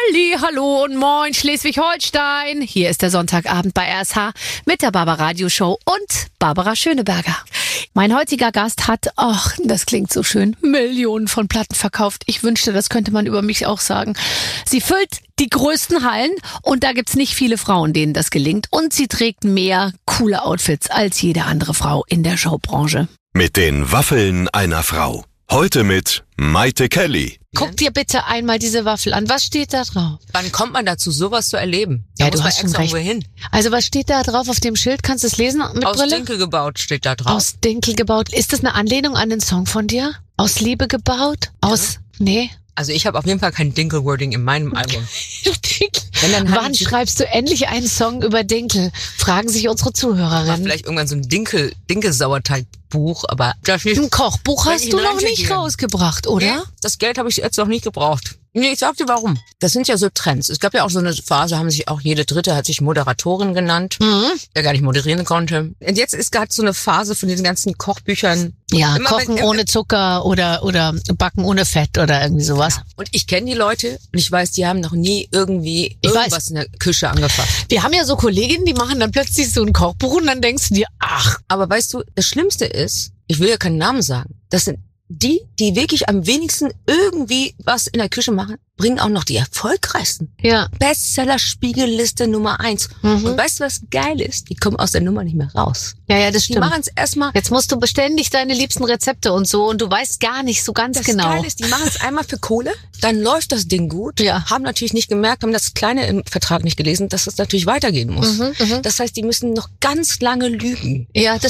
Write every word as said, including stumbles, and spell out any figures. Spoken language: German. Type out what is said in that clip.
Halli, hallo und moin Schleswig-Holstein. Hier ist der Sonntagabend bei R S H mit der Barbara Radio Show und Barbara Schöneberger. Mein heutiger Gast hat, ach, das klingt so schön, Millionen von Platten verkauft. Ich wünschte, das könnte man über mich auch sagen. Sie füllt die größten Hallen und da gibt's nicht viele Frauen, denen das gelingt. Und sie trägt mehr coole Outfits als jede andere Frau in der Showbranche. Mit den Waffeln einer Frau. Heute mit Maite Kelly. Guck dir bitte einmal diese Waffel an. Was steht da drauf? Wann kommt man dazu, sowas zu erleben? Da Ja, muss du man hast schon extra recht. irgendwo hin. Also was steht da drauf auf dem Schild? Kannst du es lesen mit Aus Brille? Dinkel gebaut steht da drauf. Aus Dinkel gebaut. Ist das eine Anlehnung an den Song von dir? Aus Liebe gebaut? Aus, nee? Also ich habe auf jeden Fall kein Dinkel-Wording in meinem Album. Wenn, dann Wann handelt es- schreibst du endlich einen Song über Dinkel? Fragen sich unsere War Zuhörerinnen. vielleicht irgendwann so ein Dinkel, Dinkel-Sauerteig-Buch, aber das ist, Ein Kochbuch Wenn hast ich du in noch Rente nicht gehe. rausgebracht, oder? Nee, das Geld habe ich jetzt noch nicht gebraucht. Nee, ich sag dir warum. Das sind ja so Trends. Es gab ja auch so eine Phase, haben sich auch jede Dritte hat sich Moderatorin genannt, Mhm. der gar nicht moderieren konnte. Und jetzt ist gerade so eine Phase von diesen ganzen Kochbüchern. Ja, Immer Kochen wenn- ohne Zucker oder oder Backen ohne Fett oder irgendwie sowas. Ja. Und ich kenne die Leute und ich weiß, die haben noch nie irgendwie Ich irgendwas weiß. in der Küche angefasst. Wir haben ja so Kolleginnen, die machen dann plötzlich so ein Kochbuch und dann denkst du dir, ach, Aber weißt du, das Schlimmste ist, ich will ja keinen Namen sagen, das sind die, die wirklich am wenigsten irgendwie was in der Küche machen, bringen auch noch die erfolgreichsten. ja. Bestseller-Spiegelliste Nummer eins. Mhm. Und weißt du, was geil ist? Die kommen aus der Nummer nicht mehr raus. Ja, ja, das Die stimmt. machen es erstmal. Jetzt musst du beständig deine liebsten Rezepte und so und du weißt gar nicht so ganz Das genau. Geile ist, die machen es einmal für Kohle, dann läuft das Ding gut, Ja. haben natürlich nicht gemerkt, haben das Kleine im Vertrag nicht gelesen, dass es natürlich weitergehen muss. Mhm, mhm. Das heißt, die müssen noch ganz lange lügen. Ja, das